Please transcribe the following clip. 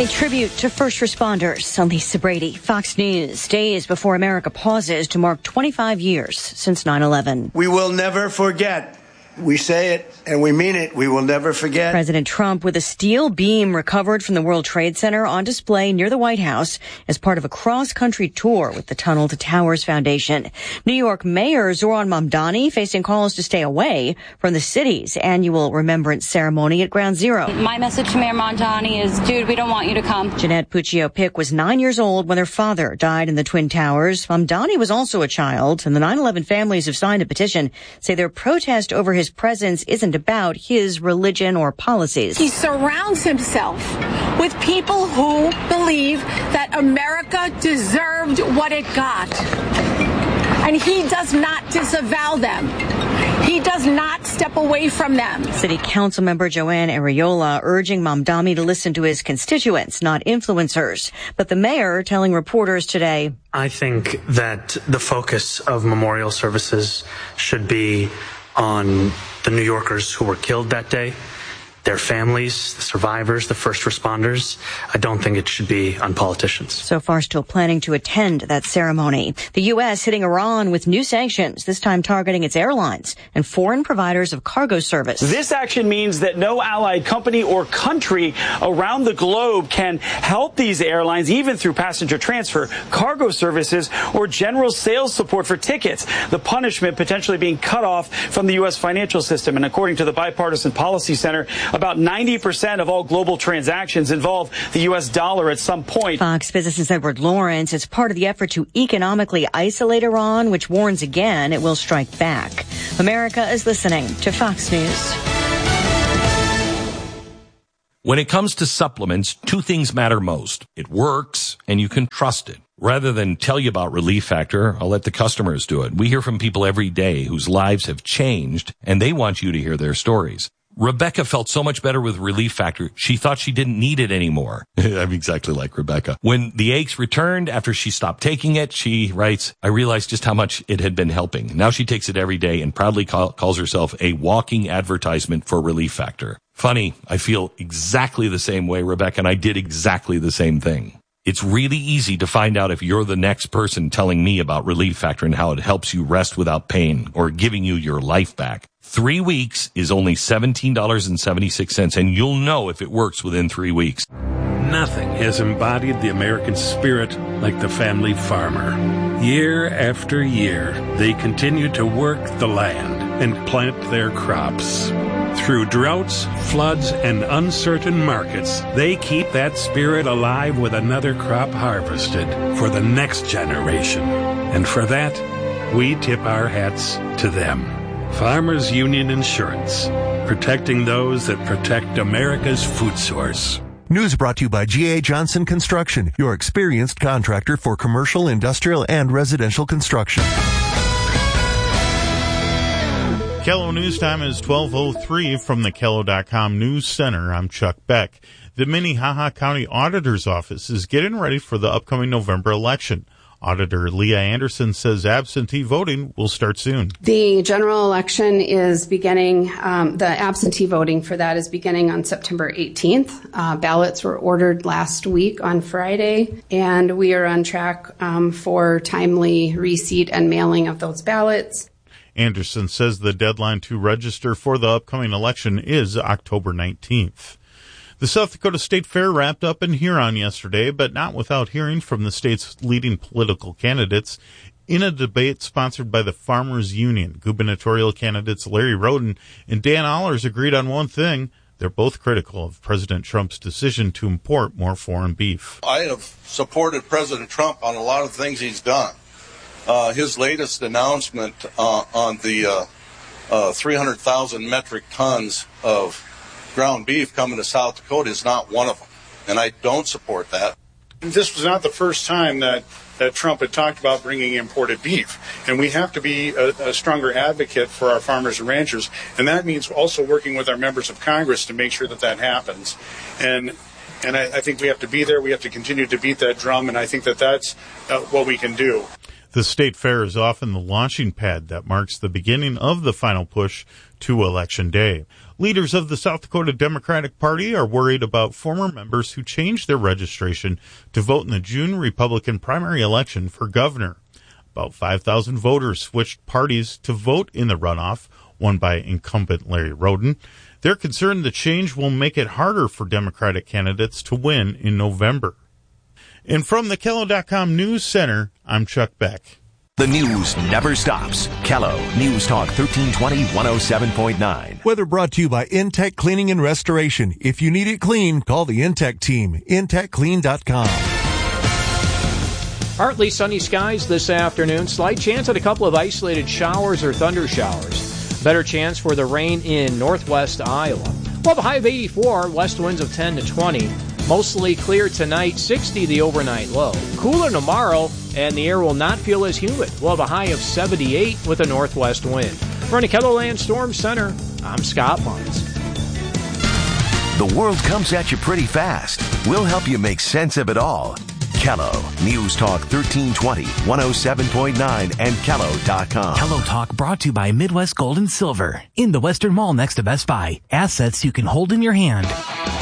A tribute to first responders. I'm Lisa Brady, Fox News. Days before America pauses to mark 25 years since 9/11. We will never forget. We say it and we mean it. We will never forget. President Trump with a steel beam recovered from the World Trade Center on display near the White House as part of a cross-country tour with the Tunnel to Towers Foundation. New York Mayor Zohran Mamdani facing calls to stay away from the city's annual remembrance ceremony at Ground Zero. My message to Mayor Mamdani is, dude, we don't want you to come. Jeanette Puccio-Pick was 9 years old when her father died in the Twin Towers. Mamdani was also a child, and the 9/11 families who've signed a petition say their protest over his presence isn't about his religion or policies. He surrounds himself with people who believe that America deserved what it got. And he does not disavow them. He does not step away from them. City Council member Joanne Ariola urging Mamdani to listen to his constituents, not influencers. But the mayor telling reporters today, I think that the focus of memorial services should be on the New Yorkers who were killed that day, their families, the survivors, the first responders. I don't think it should be on politicians. So far, still planning to attend that ceremony. The U.S. hitting Iran with new sanctions, this time targeting its airlines and foreign providers of cargo service. This action means that no allied company or country around the globe can help these airlines, even through passenger transfer, cargo services, or general sales support for tickets. The punishment potentially being cut off from the U.S. financial system. And according to the Bipartisan Policy Center, about 90% of all global transactions involve the U.S. dollar at some point. Fox Business's Edward Lawrence. It's part of the effort to economically isolate Iran, which warns again it will strike back. America is listening to Fox News. When it comes to supplements, two things matter most. It works, and you can trust it. Rather than tell you about Relief Factor, I'll let the customers do it. We hear from people every day whose lives have changed, and they want you to hear their stories. Rebecca felt so much better with Relief Factor, she thought she didn't need it anymore. I'm exactly like Rebecca. When the aches returned after she stopped taking it, she writes, I realized just how much it had been helping. Now she takes it every day and proudly calls herself a walking advertisement for Relief Factor. Funny, I feel exactly the same way, Rebecca, and I did exactly the same thing. It's really easy to find out if you're the next person telling me about Relief Factor and how it helps you rest without pain or giving you your life back. 3 weeks is only $17.76, and you'll know if it works within 3 weeks. Nothing has embodied the American spirit like the family farmer. Year after year, they continue to work the land and plant their crops. Through droughts, floods, and uncertain markets, they keep that spirit alive with another crop harvested for the next generation. And for that, we tip our hats to them. Farmers Union Insurance, protecting those that protect America's food source. News brought to you by G.A. Johnson Construction, your experienced contractor for commercial, industrial, and residential construction. KELO News Time is 12:03 from the KELO.com News Center. I'm Chuck Beck. The Minnehaha County Auditor's Office is getting ready for the upcoming November election. Auditor Leah Anderson says absentee voting will start soon. The general election is beginning, the absentee voting for that is beginning on September 18th. Ballots were ordered last week on Friday, and we are on track for timely receipt and mailing of those ballots. Anderson says the deadline to register for the upcoming election is October 19th. The South Dakota State Fair wrapped up in Huron yesterday, but not without hearing from the state's leading political candidates. In a debate sponsored by the Farmers Union, gubernatorial candidates Larry Roden and Dan Allers agreed on one thing. They're both critical of President Trump's decision to import more foreign beef. I have supported President Trump on a lot of things he's done. His latest announcement on the 300,000 metric tons of ground beef coming to South Dakota is not one of them, and I don't support that. This was not the first time that Trump had talked about bringing imported beef, and we have to be a stronger advocate for our farmers and ranchers, and that means also working with our members of Congress to make sure that happens. And I think we have to be there. We have to continue to beat that drum, and I think that's what we can do. The state fair is often the launching pad that marks the beginning of the final push to Election Day. Leaders of the South Dakota Democratic Party are worried about former members who changed their registration to vote in the June Republican primary election for governor. About 5,000 voters switched parties to vote in the runoff, won by incumbent Larry Roden. They're concerned the change will make it harder for Democratic candidates to win in November. And from the Kello.com News Center, I'm Chuck Beck. The news never stops. Kello News Talk 1320 107.9. Weather brought to you by Intech Cleaning and Restoration. If you need it clean, call the Intech team. IntechClean.com. Partly sunny skies this afternoon. Slight chance at a couple of isolated showers or thunder showers. Better chance for the rain in northwest Iowa. We'll have a high of 84, west winds of 10 to 20. Mostly clear tonight, 60 the overnight low. Cooler tomorrow, and the air will not feel as humid. We'll have a high of 78 with a northwest wind. From the KELOLAND Storm Center, I'm Scott Barnes. The world comes at you pretty fast. We'll help you make sense of it all. Kello News Talk 1320, 107.9, and Kello.com. Kello Talk brought to you by Midwest Gold and Silver in the Western Mall next to Best Buy. Assets you can hold in your hand.